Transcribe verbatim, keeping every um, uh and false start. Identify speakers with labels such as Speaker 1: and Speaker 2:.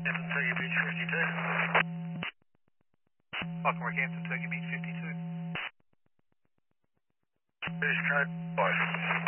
Speaker 1: Hampton Turkey Beach fifty-two.
Speaker 2: Lockmore Hampton Turkey Beach fifty-two.
Speaker 1: British code five.